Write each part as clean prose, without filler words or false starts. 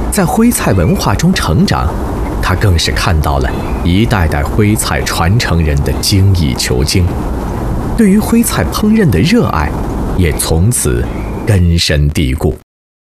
在徽菜文化中成长，他更是看到了一代代徽菜传承人的精益求精，对于徽菜烹饪的热爱也从此根深蒂固。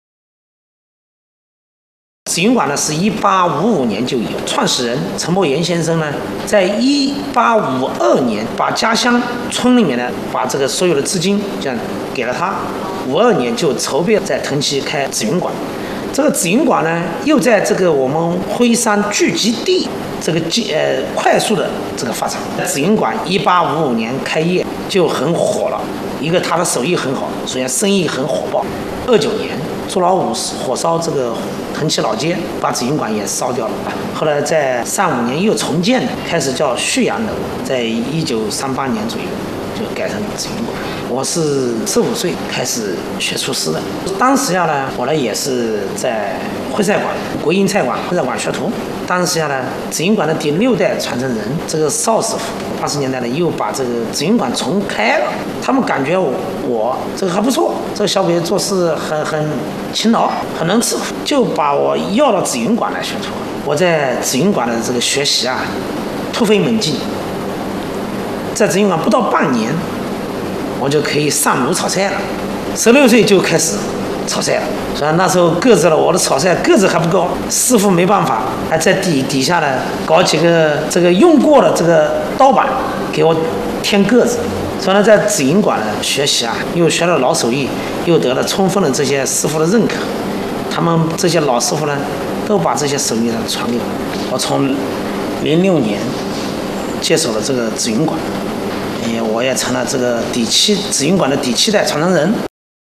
紫云馆呢是1855年就有，创始人陈伯言先生呢，在1852年把家乡村里面呢，把这个所有的资金这样给了他，52年就筹备在藤崎开紫云馆。这个紫云馆呢，又在这个我们徽商聚集地这个快速的这个发展。紫云馆1855年开业就很火了，一个他的手艺很好，首先生意很火爆。29年朱老五火烧这个藤崎老街，把紫云馆也烧掉了。后来在35年又重建，开始叫旭阳楼，在1938年左右就改成紫云馆。我是15岁开始学厨师的，当时呢，我呢也是在徽菜馆、国营菜馆、徽菜馆学徒。当时呢，紫云馆的第6代传承人这个邵师傅，80年代呢又把这个紫云馆重开了。他们感觉我这个还不错，这个小鬼做事很勤劳，很能吃苦，就把我要到紫云馆来学徒。我在紫云馆的这个学习啊，突飞猛进。在紫云馆不到半年，我就可以上炉炒菜了。16岁就开始炒菜了，所以那时候个子了，我的炒菜个子还不高，师傅没办法，还在底下呢搞几个这个用过的这个刀板给我添个子。所以呢，在紫云馆呢学习啊，又学了老手艺，又得了充分的这些师傅的认可。他们这些老师傅呢，都把这些手艺呢传给我。我从06年接手了这个紫云馆，我也成了这个紫云馆的第7代传承人。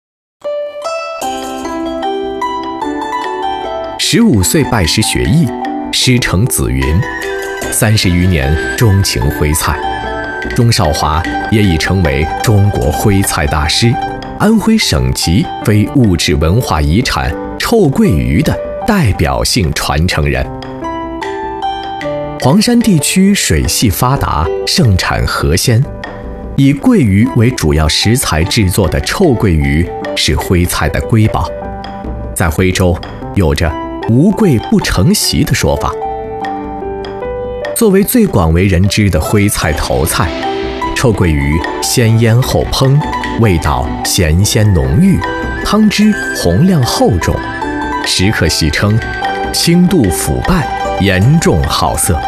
15岁拜师学艺，师承紫云，30余年钟情徽菜。钟少华也已成为中国徽菜大师，安徽省级非物质文化遗产臭鳜鱼的代表性传承人。黄山地区水系发达，盛产河鲜，以鳜鱼为主要食材制作的臭鳜鱼是徽菜的瑰宝，在徽州有着无鳜不成席的说法。作为最广为人知的徽菜头菜，臭鳜鱼先腌后烹，味道咸鲜浓郁，汤汁红亮厚重，食客戏称轻度腐败，严重好色。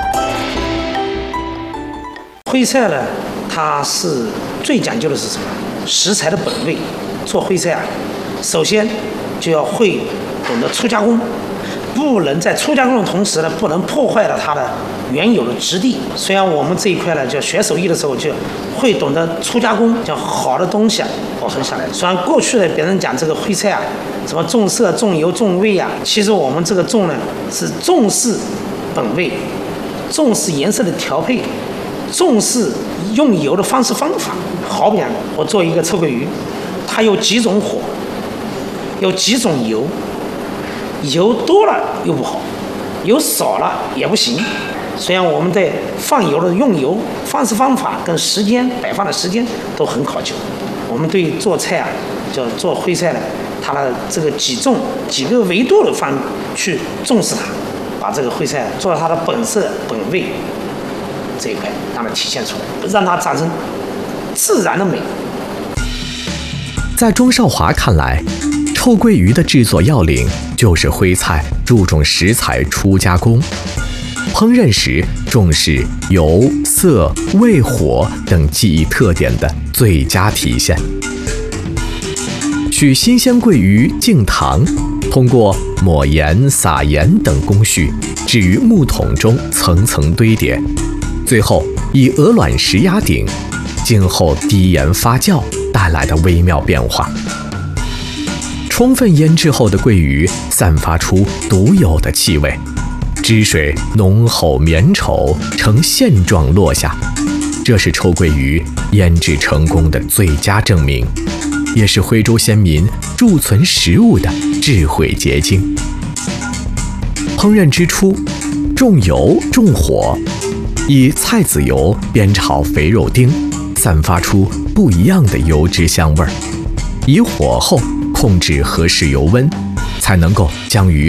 徽菜呢，它是最讲究的是什么？食材的本味。做徽菜啊，首先就要会懂得初加工，不能在初加工的同时呢，不能破坏了它的原有的质地。虽然我们这一块呢，就学手艺的时候就会懂得初加工，将好的东西啊保存下来。虽然过去的别人讲这个徽菜啊，什么重色重油重味啊，其实我们这个重呢是重视本味，重视颜色的调配，重视用油的方式方法。好比我做一个臭鳜鱼，它有几种火，有几种油，油多了又不好，油少了也不行。虽然我们在放油的用油方式方法跟时间摆放的时间都很考究。我们对做菜啊，叫做徽菜呢，它的这个几个维度的方去重视它，把这个徽菜做到它的本色本味这一块让它体现出来，让它产生自然的美。 在钟少华看来，臭鳜鱼的制作要领就是徽菜注重食材初加工，烹饪时重视油、色、味、火等技艺特点的最佳体现。取新鲜鳜鱼净糖，通过抹盐、撒盐等工序置于木桶中层层堆叠，最后以鹅卵石压顶，静候低盐发酵带来的微妙变化。充分腌制后的鳜鱼散发出独有的气味，汁水浓厚绵稠，呈线状落下，这是臭鳜鱼腌制成功的最佳证明，也是徽州先民贮存食物的智慧结晶。烹饪之初，重油重火，以菜籽油煸炒肥肉丁，散发出不一样的油脂香味儿。以火后控制合适油温，才能够将鱼